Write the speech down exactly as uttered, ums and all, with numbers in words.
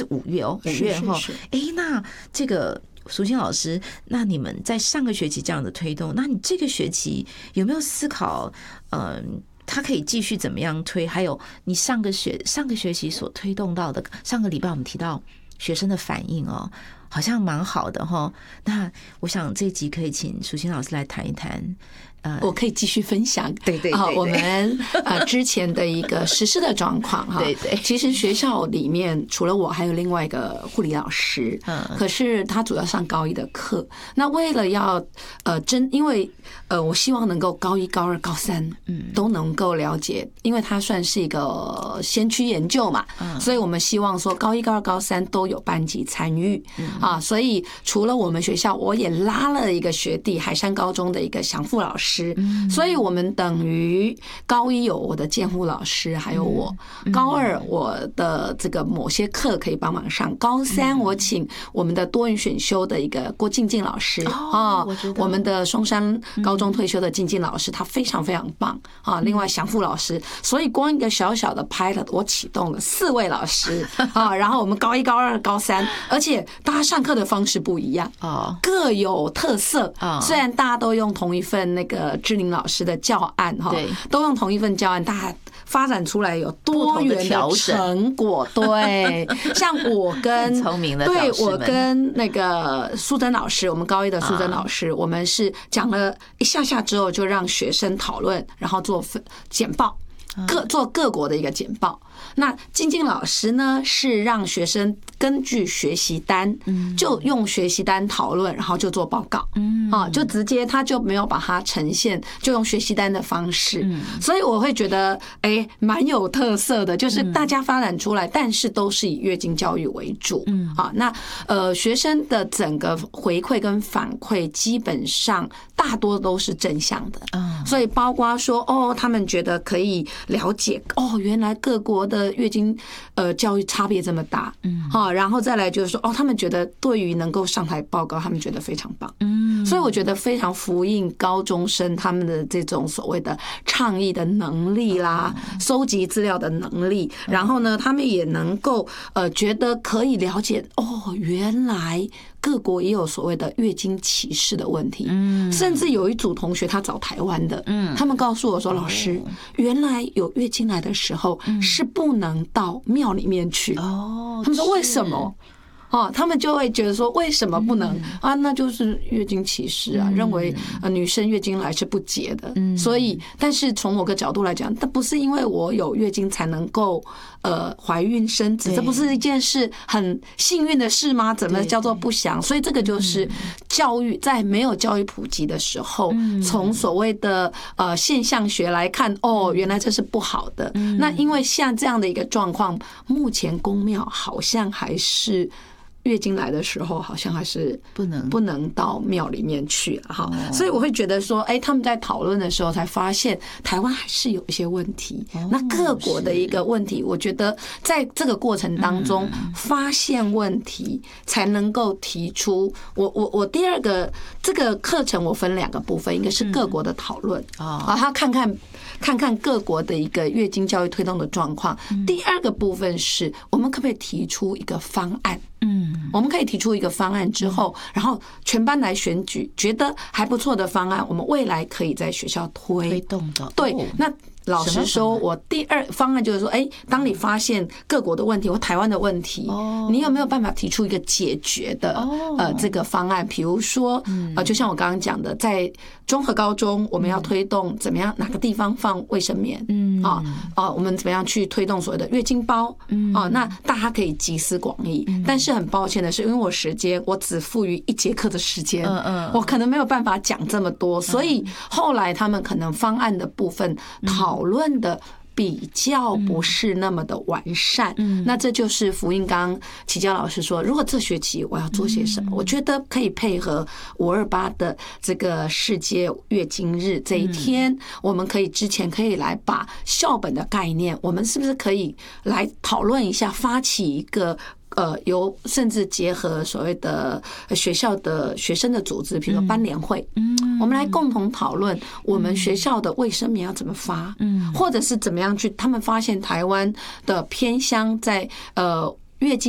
是五月哦，五月哈。哎，那这个淑馨老师，那你们在上个学期这样的推动，那你这个学期有没有思考，嗯、呃？他可以继续怎么样推？还有你上个学上个学期所推动到的，上个礼拜我们提到学生的反应哦，好像蛮好的哈。那我想这一集可以请淑馨老师来谈一谈。 呃，我可以继续分享， 对对对， 啊，我们呃之前的一个实施的状况哈， 对对， 其实学校里面除了我，还有另外一个护理老师，嗯，可是他主要上高一的课。那为了要呃真，因为呃我希望能够高一、高二、高三，嗯，都能够了解，因为它算是一个先驱研究嘛，嗯，所以我们希望说高一、高二、高三都有班级参与，啊，所以除了我们学校，我也拉了一个学弟，海山高中的一个祥富老师。所以我们等于高一有我的监护老师，还有我高二我的这个某些课可以帮忙上，高三我请我们的多元选修的一个郭静静老师啊，我们的松山高中退休的静静老师，他非常非常棒啊。另外祥富老师，所以光一个小小的 pilot 我启动了四位老师啊，然后我们高一、高二、高三，而且大家上课的方式不一样啊，各有特色啊。虽然大家都用同一份那个志玲老师的教案哈，都用同一份教案，大家发展出来有多元的成果。对，像我跟聪明的对我跟那个苏珍老师，我们高一的苏珍老师，我们是讲了一下下之后，就让学生讨论，然后做简报，各做各国的一个简报。那静静老师呢，是让学生根据学习单，就用学习单讨论，然后就做报告，啊，就直接他就没有把它呈现，就用学习单的方式，所以我会觉得，哎，蛮有特色的，就是大家发展出来，但是都是以月经教育为主，啊，那呃，学生的整个回馈跟反馈基本上大多都是正向的，所以包括说，哦，他们觉得可以了解，哦，原来各国的月经呃教育差别这么大，嗯，好，然后再来就是说，哦，他们觉得对于能够上台报告，他们觉得非常棒，嗯，所以我觉得非常呼应高中生他们的这种所谓的倡议的能力啦，收集资料的能力，然后呢，他们也能够呃觉得可以了解，哦，原来各国也有所谓的月经歧视的问题，嗯，甚至有一组同学他找台湾的，嗯，他们告诉我说，老师，原来有月经来的时候是不能到庙里面去，哦，他们说为什么？哦，他们就会觉得说，为什么不能啊？那就是月经歧视啊，认为呃女生月经来是不洁的，所以，但是从某个角度来讲，它不是因为我有月经才能够呃怀孕生子，这不是一件事很幸运的事吗？怎么叫做不祥？所以这个就是教育在没有教育普及的时候，从所谓的呃现象学来看，哦，原来这是不好的。那因为像这样的一个状况，目前公庙好像还是。月经来的时候，好像还是不能不能到庙里面去哈，所以我会觉得说，哎，他们在讨论的时候才发现，台湾还是有一些问题。那各国的一个问题，我觉得在这个过程当中发现问题，才能够提出。我我我第二个这个课程我分两个部分，一个是各国的讨论啊，他看看看看各国的一个月经教育推动的状况。第二个部分是我们可不可以提出一个方案？嗯，我们可以提出一个方案之后，然后全班来选举，觉得还不错的方案，我们未来可以在学校推推动的。 对，那老实说，我第二方案就是说，哎，当你发现各国的问题或台湾的问题，你有没有办法提出一个解决的呃这个方案？比如说，呃，就像我刚刚讲的，在综合高中我们要推动怎么样，哪个地方放卫生棉，嗯啊啊，我们怎么样去推动所谓的月经包，嗯啊，那大家可以集思广益。但是很抱歉的是，因为我时间我只赋予一节课的时间，嗯嗯，我可能没有办法讲这么多，所以后来他们可能方案的部分讨。讨论的比较不是那么的完善，那这就是福音刚齐佳老师说，如果这学期我要做些什么，我觉得可以配合五二八的这个世界月经日这一天，我们可以之前可以来把校本的概念，我们是不是可以来讨论一下，发起一个。呃，由甚至结合所谓的学校的学生的组织，比如说班联会，嗯，我们来共同讨论我们学校的卫生棉要怎么发，嗯，或者是怎么样去，他们发现台湾的偏乡在呃月经。